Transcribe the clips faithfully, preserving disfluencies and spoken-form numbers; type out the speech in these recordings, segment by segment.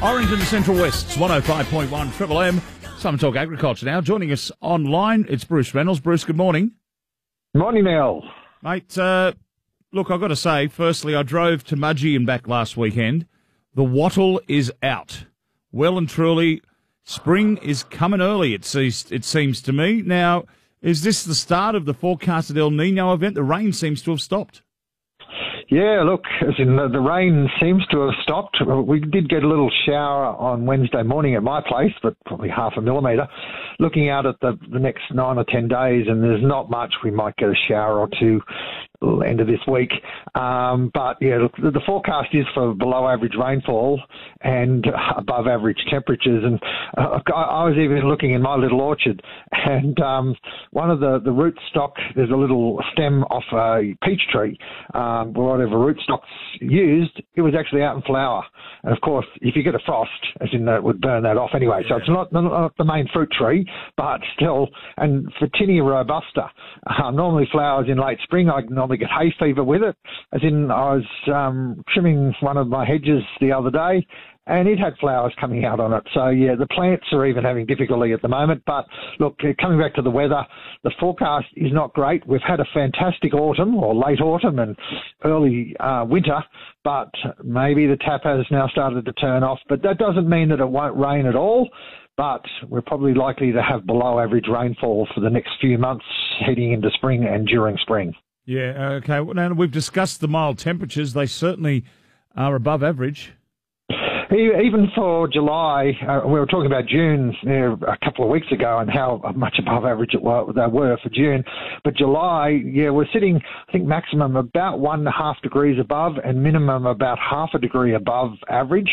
Orange in the Central West, it's one oh five point one Triple M. Some Talk Agriculture now. Joining us online, it's Bruce Reynolds. Bruce, good morning. Morning, Neil. Mate, uh, look, I've got to say, firstly, I drove to Mudgee and back last weekend. The wattle is out. Well and truly, spring is coming early, it seems, it seems to me. Now, is this the start of the forecasted El Nino event? The rain seems to have stopped. Yeah, look, as in the, the rain seems to have stopped. We did get a little shower on Wednesday morning at my place, but probably half a millimetre. Looking out at the, the next nine or ten days, and there's not much. We might get a shower or two end of this week. Um, but, yeah, look, the, the forecast is for below average rainfall and above average temperatures. And uh, I was even looking in my little orchard, and um, one of the, the root stock, there's a little stem off a peach tree, um, whatever rootstock's used, it was actually out in flower. And, of course, if you get a frost, as in that, it would burn that off anyway. So it's not, not the main fruit tree, but still, and for Tinea robusta, uh, normally flowers in late spring. I normally get hay fever with it, as in I was um, trimming one of my hedges the other day, and it had flowers coming out on it. So, yeah, the plants are even having difficulty at the moment. But, look, coming back to the weather, the forecast is not great. We've had a fantastic autumn, or late autumn and early uh, winter, but maybe the tap has now started to turn off. But that doesn't mean that it won't rain at all. But we're probably likely to have below average rainfall for the next few months heading into spring and during spring. Yeah, okay. Well, now, we've discussed the mild temperatures. They certainly are above average. Even for July, uh, we were talking about June uh, a couple of weeks ago and how much above average it were, they were for June. But July, yeah, we're sitting, I think, maximum about one and a half degrees above and minimum about half a degree above average,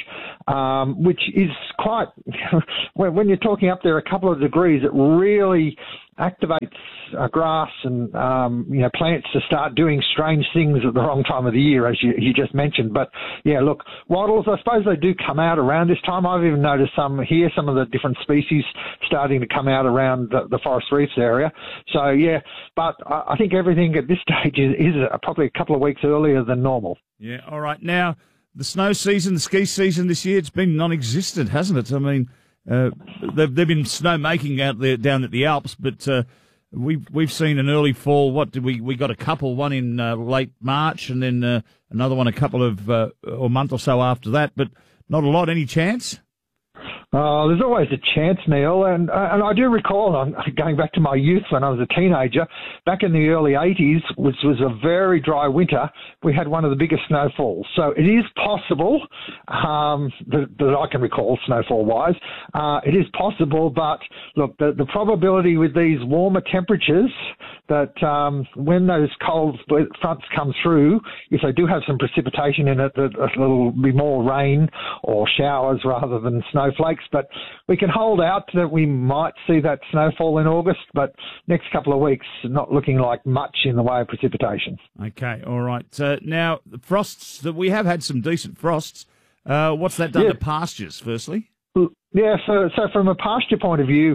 um, which is quite, when, when you're talking up there a couple of degrees, it really activates uh, grass and um, you know plants to start doing strange things at the wrong time of the year, as you, you just mentioned. But yeah, look, wattles, I suppose they do come out around this time. I've even noticed some here, some of the different species starting to come out around the, the Forest Reefs area. So yeah, but I, I think everything at this stage is, is probably a couple of weeks earlier than normal. Yeah, all right. Now, the snow season, the ski season this year, it's been non-existent, hasn't it? I mean, Uh, they've, they've been snow making out there down at the Alps, but uh, we've we've seen an early fall. What did we we got a couple, one in uh, late March, and then uh, another one a couple of uh, or a month or so after that. But not a lot. Any chance? Oh, there's always a chance, Neil, and uh, and I do recall, I'm going back to my youth when I was a teenager, back in the early eighties, which was a very dry winter, we had one of the biggest snowfalls. So it is possible, um, that, that I can recall snowfall-wise, uh, it is possible, but look, the, the probability with these warmer temperatures that um, when those cold fronts come through, if they do have some precipitation in it, that it'll be more rain or showers rather than snowflakes. But we can hold out that we might see that snowfall in August, but next couple of weeks, not looking like much in the way of precipitation. Okay, all right. Uh, now, the frosts, we have had some decent frosts. Uh, what's that done yeah. to pastures, firstly? Yeah, so so from a pasture point of view,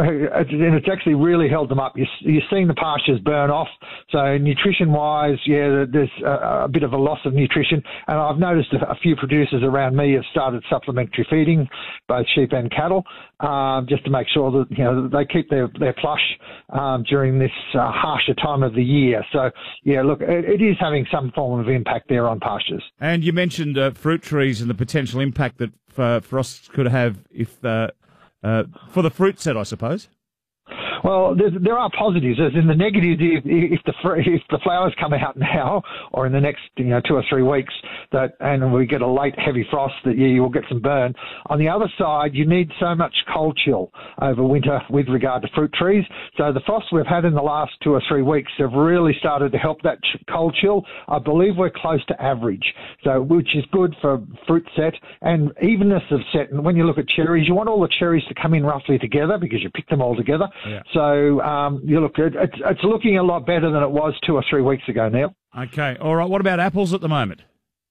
and it's actually really held them up. You're, you're seeing the pastures burn off. So nutrition-wise, yeah, there's a, a bit of a loss of nutrition. And I've noticed a, a few producers around me have started supplementary feeding, both sheep and cattle, um, just to make sure that you know they keep their their plush um, during this uh, harsher time of the year. So yeah, look, it, it is having some form of impact there on pastures. And you mentioned uh, fruit trees and the potential impact that uh, frosts could have if uh, uh, for the fruit set, I suppose. Well, there are positives. As in the negatives, if, if the if the flowers come out now or in the next you know two or three weeks, that and we get a late heavy frost, that yeah, you will get some burn. On the other side, you need so much cold chill over winter with regard to fruit trees. So the frosts we've had in the last two or three weeks have really started to help that cold chill. I believe we're close to average, so which is good for fruit set and evenness of set. And when you look at cherries, you want all the cherries to come in roughly together because you pick them all together. Yeah. So um, you look, it, it's, it's looking a lot better than it was two or three weeks ago, Neil. Okay, all right. What about apples at the moment?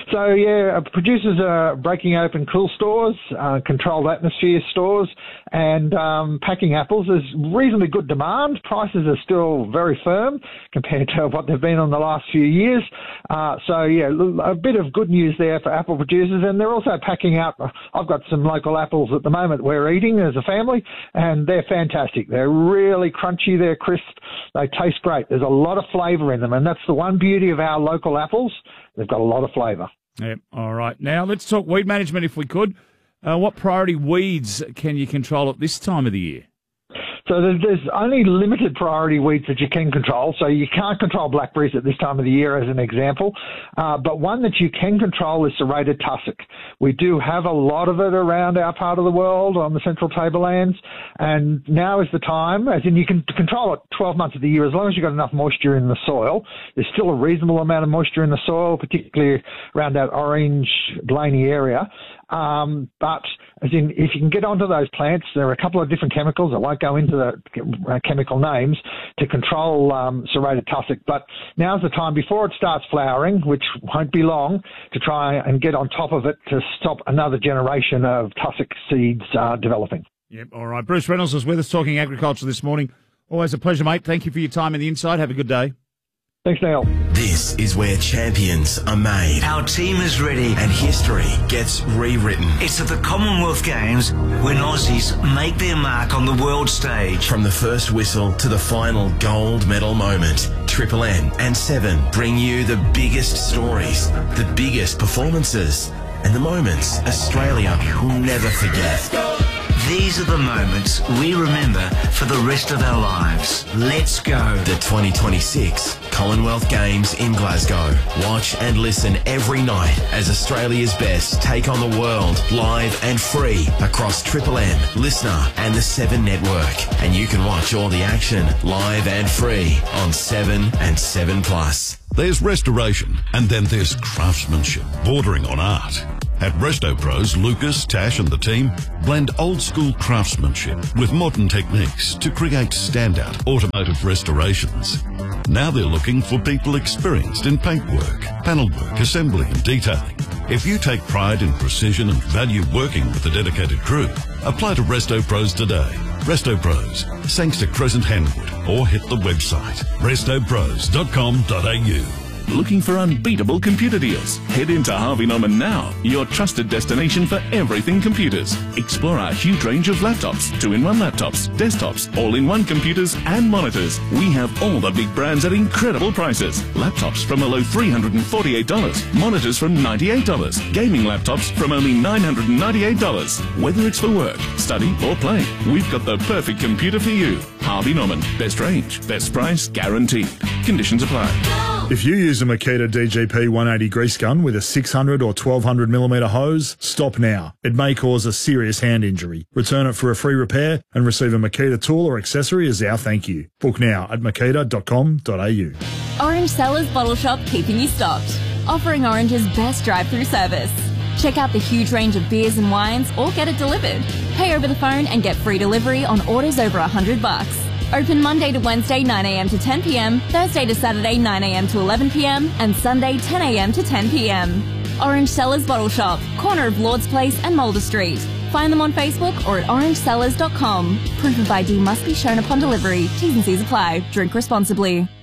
So, yeah, producers are breaking open cool stores, uh, controlled atmosphere stores, and um, packing apples. There's reasonably good demand. Prices are still very firm compared to what they've been on the last few years. Uh, so, yeah, a bit of good news there for apple producers. And they're also packing out. I've got some local apples at the moment we're eating as a family, and they're fantastic. They're really crunchy. They're crisp. They taste great. There's a lot of flavour in them, and that's the one beauty of our local apples. They've got a lot of flavour. Yeah, all right. Now, let's talk weed management if we could. Uh, what priority weeds can you control at this time of the year? So there's only limited priority weeds that you can control. So you can't control blackberries at this time of the year, as an example. Uh, but one that you can control is serrated tussock. We do have a lot of it around our part of the world on the central tablelands. And now is the time, as in you can control it twelve months of the year, as long as you've got enough moisture in the soil. There's still a reasonable amount of moisture in the soil, particularly around that Orange Blaney area. Um, but as in, if you can get onto those plants, there are a couple of different chemicals. I won't go into the uh, chemical names to control um, serrated tussock. But now's the time before it starts flowering, which won't be long, to try and get on top of it to stop another generation of tussock seeds uh, developing. Yep. All right. Bruce Reynolds was with us talking agriculture this morning. Always a pleasure, mate. Thank you for your time and the insight. Have a good day. Thanks, Neil. This is where champions are made. Our team is ready. And history gets rewritten. It's at the Commonwealth Games when Aussies make their mark on the world stage. From the first whistle to the final gold medal moment, Triple M and Seven bring you the biggest stories, the biggest performances, and the moments Australia will never forget. These are the moments we remember for the rest of our lives. Let's go. The twenty twenty-six Commonwealth Games in Glasgow. Watch and listen every night as Australia's best take on the world live and free across Triple M, Listener and the Seven Network. And you can watch all the action live and free on Seven and Seven Plus. There's restoration, and then there's craftsmanship bordering on art. At Resto Pros, Lucas, Tash and the team blend old-school craftsmanship with modern techniques to create standout automotive restorations. Now they're looking for people experienced in paintwork, panelwork, assembly and detailing. If you take pride in precision and value working with a dedicated crew, apply to Resto Pros today. Resto Pros, Sangster Crescent Henwood, or hit the website resto pros dot com dot a u. Looking for unbeatable computer deals? Head into Harvey Norman now, your trusted destination for everything computers. Explore our huge range of laptops, two-in-one laptops, desktops, all-in-one computers and monitors. We have all the big brands at incredible prices. Laptops from a low three hundred forty-eight dollars, monitors from ninety-eight dollars, gaming laptops from only nine hundred ninety-eight dollars. Whether it's for work, study or play, we've got the perfect computer for you. Harvey Norman, best range, best price, guaranteed. Conditions apply. If you use a Makita D G P one eighty grease gun with a six hundred or twelve hundred millimeter hose, stop now. It may cause a serious hand injury. Return it for a free repair and receive a Makita tool or accessory as our thank you. Book now at makita dot com dot a u. Orange Cellars Bottle Shop, keeping you stocked. Offering Orange's best drive-through service. Check out the huge range of beers and wines or get it delivered. Pay over the phone and get free delivery on orders over one hundred bucks. Open Monday to Wednesday nine a m to ten p m, Thursday to Saturday nine a m to eleven p m, and Sunday ten a m to ten p m. Orange Cellars Bottle Shop, corner of Lord's Place and Mulder Street. Find them on Facebook or at orange cellars dot com. Proof of I D must be shown upon delivery. T's and C's apply. Drink responsibly.